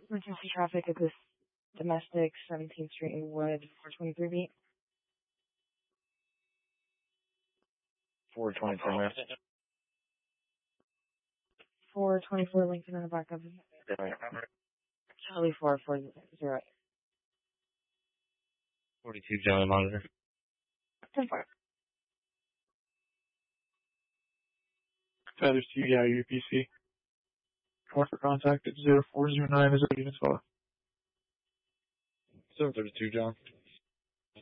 Emergency traffic at this domestic 17th Street in Wood, 423 beat. 423 minutes. 424 Lincoln in the back of Charlie 440. 42 Jelly Monitor. 10-4. Feathers to UPC. Call for contact at 0409 is Venezuela. 732 John.